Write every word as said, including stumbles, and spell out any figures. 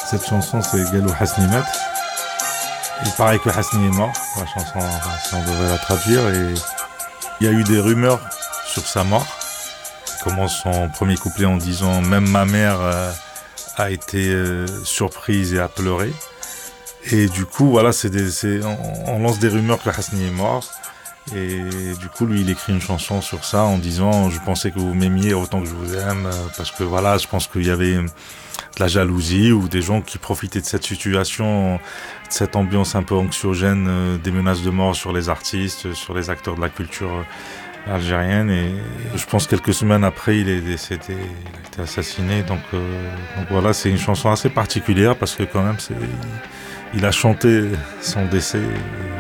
Cette chanson, c'est Galou Hasni Mat. Il paraît que Hasni est mort, la chanson, enfin, si on devrait la traduire. Et il y a eu des rumeurs sur sa mort. Il commence son premier couplet en disant « Même ma mère euh, a été euh, surprise et a pleuré ». Et du coup, voilà, c'est des, c'est, on, on lance des rumeurs que Hasni est mort. Et du coup, lui, il écrit une chanson sur ça en disant « Je pensais que vous m'aimiez autant que je vous aime ». Parce que voilà, je pense qu'il y avait de la jalousie ou des gens qui profitaient de cette situation, de cette ambiance un peu anxiogène, des menaces de mort sur les artistes, sur les acteurs de la culture algérienne. Et je pense quelques semaines après, il est décédé, il a été assassiné. Donc, euh, donc voilà, c'est une chanson assez particulière parce que quand même, c'est, il a chanté son décès.